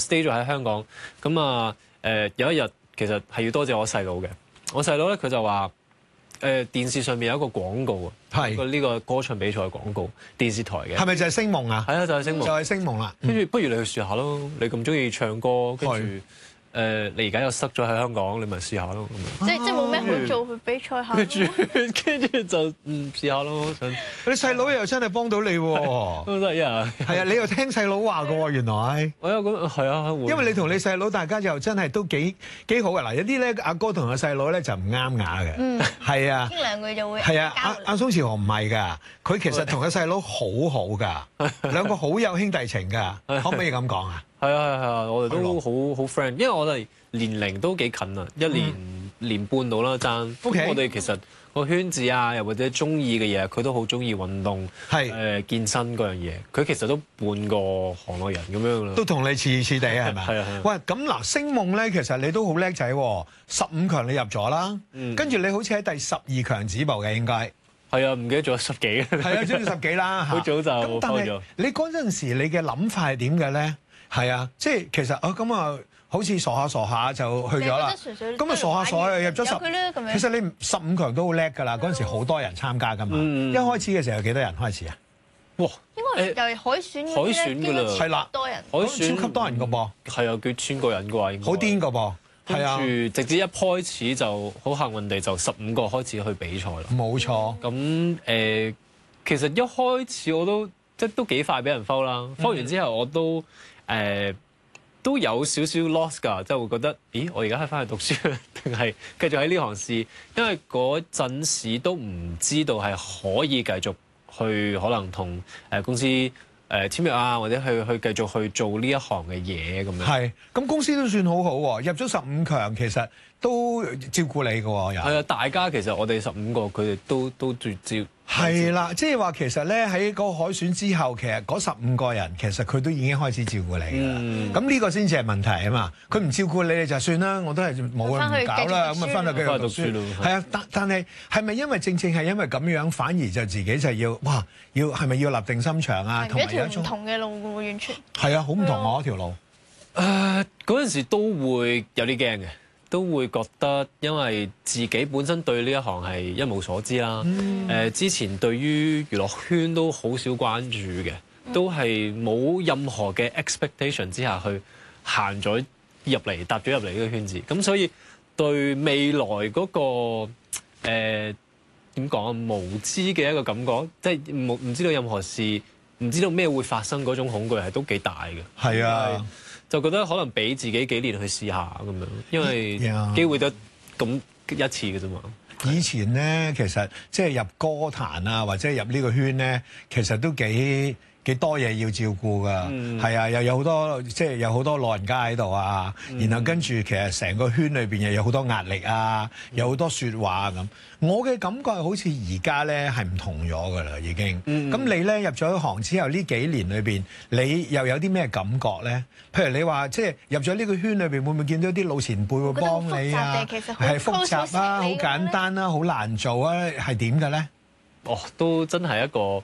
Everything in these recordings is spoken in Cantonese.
stay 咗喺香港。咁啊有一日其實係要多謝我細佬嘅。我細佬咧佢就話電視上面有一個廣告啊，係呢個歌唱比賽廣告，電視台嘅。係咪就係星夢啊？ 係啊，就係星夢， 就係星夢啦。 跟住不如你去試下咯，你咁中意唱歌，跟住。你而家又塞咗喺香港，你咪試下咯咁樣。 即係冇咩好做，去比賽下。 跟住就試下咯。 你細佬又真係幫到你喎。 都得呀。 係啊，你又聽細佬話嘅喎，原來。 我有咁係啊， 因為你同你細佬大家又真係都幾好嘅嗱，有啲咧阿哥同阿細佬咧就唔啱牙嘅。嗯。係啊。 傾兩句就會。 係啊，阿宋慈豪唔係㗎，佢其實同阿細佬好好㗎，兩個好有兄弟情㗎，可唔可以咁講啊？ 係啊，我哋都好 friend，因為我哋年齡都幾近啊，年半到啦爭。 OK， 我哋其實個圈子啊，又或者中意嘅嘢，佢都好中意運動，健身嗰樣嘢。佢其實都半個行內人咁樣啦。 都同你似地係咪？ 係啊。 喂，咁嗱，星夢咧，其實你都好叻仔喎，15強你入咗啦，跟住你好似喺第12強止步嘅應該。 係啊，唔記得咗10幾。 係啊，將10幾啦。 好早就開咗。 但係你嗰陣時你嘅諗法係點嘅咧？係啊，即係其實咁啊，好似傻下就去咗啦。咁啊傻下又入咗10。其實你15強都好叻㗎啦，嗰陣時好多人參加㗎嘛。一開始嘅時候有幾多人開始啊？ 哇！應該又係海選㗎啦， 係啦， 多人。 海選超級多人㗎噃。 係啊，叫1000個人嘅話應該。好癲㗎噃。係啊。 跟住直至一開始就好幸運地就15個開始去比賽啦。 冇錯。 咁其實一開始我都都幾快俾人 foul 啦。foul 完之後我都有少少 lost 㗎，即係會覺得，咦，我而家係翻去讀書定係繼續喺呢行試？因為嗰陣時都唔知道係可以繼續去可能同公司簽約啊，或者去繼續去做呢一行嘅嘢咁樣。 係，咁公司都算好好喎，入咗15強，其實都照顧你㗎喎。 係啊，大家其實我哋15個，佢哋都照。 係啦，即係話其實咧喺嗰個海選之後，其實嗰15個人其實佢都已經開始照顧你㗎啦。咁呢個先至係問題啊嘛。佢唔照顧你就算啦，我都係冇唔搞啦，咁啊翻去繼續讀書。係啊，但係咪因為正係因為咁樣，反而就自己就要係咪要立定心腸啊？ 同埋一條唔同嘅路嘅會完全。 係啊，好唔同嗰條路。 嗰陣時都會有啲驚嘅。都會覺得，因為自己本身對呢一行係一無所知啦。之前對於娛樂圈都好少關注嘅，都係冇任何嘅 expectation 之下去行咗入嚟，踏咗入嚟呢個圈子。咁所以對未來嗰個點講啊，無知嘅一個感覺，即係唔知道任何事，唔知道咩會發生嗰種恐懼係都幾大嘅。 係啊。 就覺得可能俾自己幾年去試下咁樣，因為機會得咁一次嘅啫嘛。 以前咧，其實即係入歌壇啊，或者入呢個圈咧，其實都幾多嘢要照顧㗎。係啊，又有好多即係有好多老人家喺度啊，然後跟住其實成個圈裏邊又有好多壓力啊，有好多説話咁。我嘅感覺係好似而家咧係唔同咗㗎啦，已經。咁你咧入咗行之後呢幾年裏邊，你又有啲咩感覺咧？譬如你話即係入咗呢個圈裏邊，會唔會見到啲老前輩會幫你啊？係複雜啊，好簡單啊，好難做啊，係點嘅咧？ 都真係一個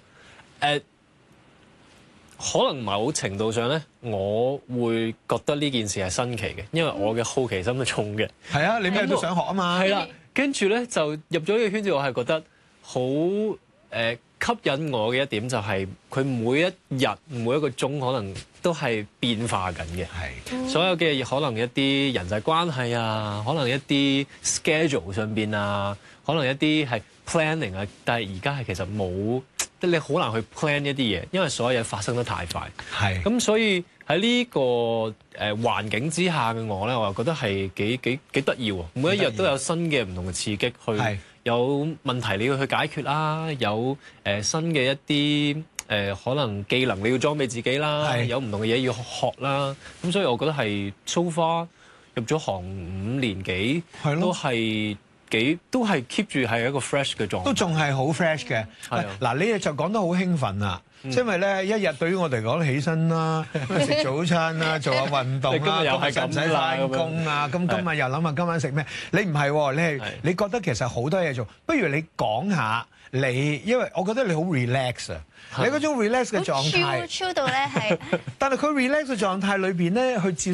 可能某程度上咧，我會覺得呢件事係新奇嘅，因為我嘅好奇心係重嘅。 係啊，你咩都想學啊嘛。 係啦，跟住咧就入咗呢個圈子，我係覺得好吸引我嘅一點就係佢每一日每一個鐘可能都係變化緊嘅。係所有嘅可能一啲人際關係啊，可能一啲 schedule 上邊啊，可能一啲係 planning 啊，但係而家係其實冇。你好難去 plan 一啲嘢，因為所有嘢發生得太快。係咁，所以喺呢個環境之下嘅我咧，我又覺得係幾得意喎。每一日都有新嘅唔同嘅刺激，去有問題你要去解決啦，有新嘅一啲可能技能你要裝備自己啦，有唔同嘅嘢要學啦。咁所以我覺得係 so far 入咗行5年幾，都係 keep 住係一個 fresh 嘅狀態， 都仲係好 fresh 嘅。嗱，你就講得好興奮啦，因為咧一日對於我哋講起身啦，食早餐啦，做下運動啦，今日使唔使返工啊？咁今日又諗下今晚食咩？你唔係喎，你覺得其實好多嘢做，不如你講下你，因為我覺得你好 relax 啊，你嗰種 relax 嘅狀態， 超到咧係。 但係佢 relax 嘅狀態裏邊咧，去接